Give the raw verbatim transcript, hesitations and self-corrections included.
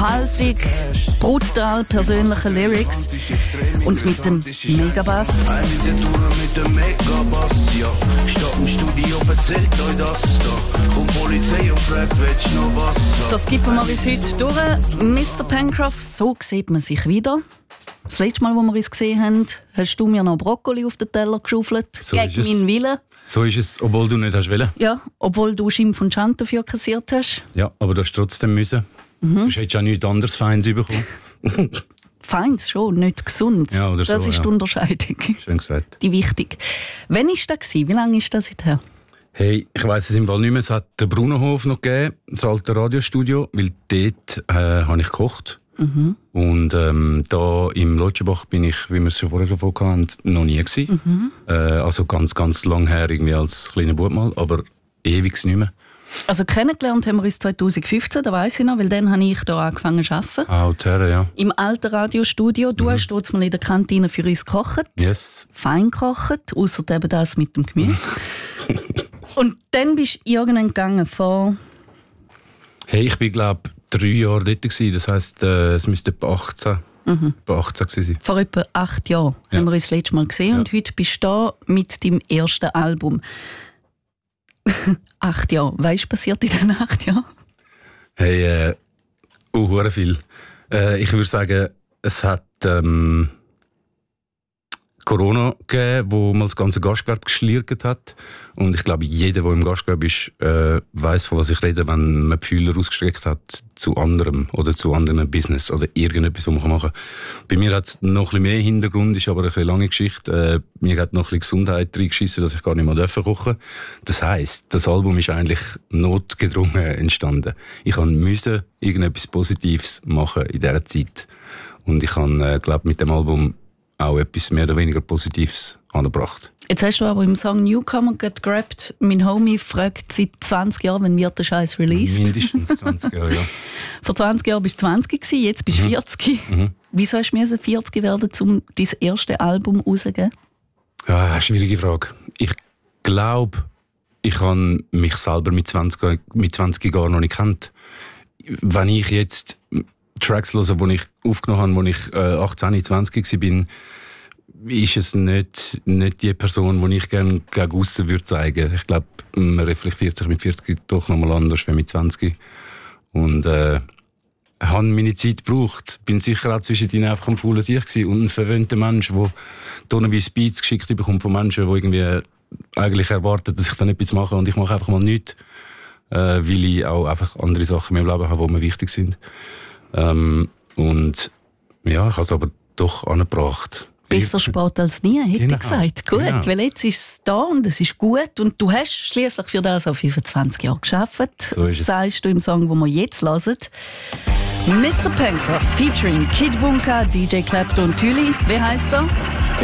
Haltung, brutal persönliche Lyrics und mit dem Megabass. Eine der Touren mit dem Megabass, ja. Statt im Studio erzählt euch das da. Kommt Polizei und fragt, willst du noch was? Das gibt wir uns heute durch. Mister Pencroff, so sieht man sich wieder. Das letzte Mal, als wir uns gesehen haben, hast du mir noch Brokkoli auf den Teller geschaufelt. So gegen meinen Willen. So ist es, obwohl du nicht hast wollen. Ja, obwohl du Schimpf und Schand dafür kassiert hast. Ja, aber du hast trotzdem müssen. Mhm. Sonst hättest du auch nichts anderes Feins bekommen. Feins schon, nicht gesund. Ja, oder das so, ist ja. die Unterscheidung. Schön gesagt. Die wichtig. Wann war das? Wie lange ist das her? Hey, ich weiss es im Fall nicht mehr. Es hat den Brunnenhof noch gegeben, das alte Radiostudio, weil dort äh, habe ich gekocht. Mhm. Und ähm, da im Lotschenbach bin ich, wie wir es schon vorher davon hatten, noch nie gewesen. Mhm. Äh, also ganz, ganz lang her, irgendwie als kleiner Bub mal, aber ewig nicht mehr. Also kennengelernt haben wir uns zwanzig fünfzehn, da weiss ich noch, weil dann habe ich hier angefangen zu arbeiten. Ah, Terre, ja. Im alten Radiostudio. Du mhm. hast dort mal in der Kantine für uns gekocht. Yes. Fein gekocht, ausser eben das mit dem Gemüse. Und dann bist du irgendwann gegangen vor... Hey, ich bin, glaube ich, drei Jahre dort gewesen. Das heisst, äh, es müsste etwa achtzehn, mhm. etwa achtzehn gewesen sein. Vor etwa acht Jahren ja. haben wir uns das letzte Mal gesehen. Ja. Und heute bist du da mit deinem ersten Album. acht Jahre. Was ist passiert in diesen acht Jahren? Hey, äh, oh, hure viel. Äh, ich würde sagen, es hat ähm, Corona gegeben, wo mal das ganze Gastgewerbe geschlirrt hat. Und ich glaube, jeder, der im Gastgewerbe ist, äh, weiss, von was ich rede, wenn man die Fühler ausgestreckt hat zu anderem oder zu anderen Business oder irgendetwas, was man machen kann. Bei mir hat es noch ein bisschen mehr Hintergrund, ist aber eine bisschen lange Geschichte. Äh, mir hat noch ein bisschen Gesundheit reingeschissen, dass ich gar nicht mehr kochen durfte. Das heisst, das Album ist eigentlich notgedrungen entstanden. Ich musste irgendetwas Positives machen in dieser Zeit. Und ich habe, äh, glaube mit dem Album auch etwas mehr oder weniger Positives angebracht. Jetzt hast du aber im Song Newcomer Get Grabbed, mein Homie fragt seit zwanzig Jahren, wann wird der Scheiß released? Mindestens zwanzig Jahre, ja. Vor zwanzig Jahren bist du zwanzig gewesen, jetzt bist du mhm. vierzig. Mhm. Wieso hast du mir vierzig werden, um dein erstes Album rauszugeben? Ja, schwierige Frage. Ich glaube, ich habe mich selber mit zwanzig, mit zwanzig Jahren noch nicht kennt. Wenn ich jetzt Tracks höre, die ich aufgenommen habe, als ich äh, achtzehn, zwanzig war, ist es nicht, nicht die Person, die ich gerne gegen aussen würde zeigen. Ich glaube, man reflektiert sich mit vierzig doch noch mal anders als mit zwanzig. Und äh, habe meine Zeit gebraucht. Bin sicher auch zwischendrin einfach ein fauler Sieg gewesen und ein verwöhnter Mensch, der tonnenweise Beats geschickt bekommt von Menschen, die irgendwie eigentlich erwarten, dass ich dann etwas mache. Und ich mache einfach mal nichts, äh, weil ich auch einfach andere Sachen in meinem Leben habe, die mir wichtig sind. Ähm, und ja, ich habe es aber doch angebracht. Besser Sport als nie, hätte genau, ich gesagt. Gut, genau. Weil jetzt ist es da und es ist gut. Und du hast schliesslich für das auch fünfundzwanzig Jahre gearbeitet. So ist es. Sagst du im Song, den wir jetzt hören. Mister Pencroff featuring Kid Bunka, D J Clapton und Tüli. Wie heisst er?